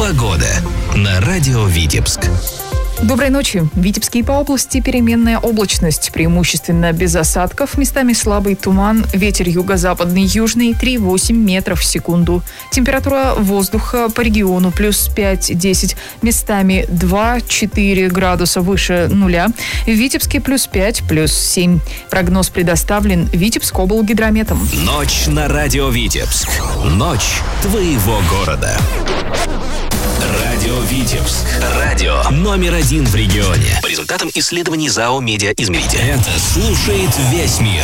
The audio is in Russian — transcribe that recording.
Погода на радио Витебск. Доброй ночи. В Витебске и по области переменная облачность, преимущественно без осадков, местами слабый туман, ветер юго-западный, южный 3,8 метров в секунду. Температура воздуха по региону плюс 5-10, местами 2-4 градуса выше нуля. В Витебске плюс 5, плюс 7. Прогноз предоставлен Витебскоблгидрометом. Ночь на радио Витебск. Ночь твоего города. Радио Витебск. Радио номер 1 в регионе. По результатам исследований ЗАО «Медиа Измеритель». Это слушает весь мир.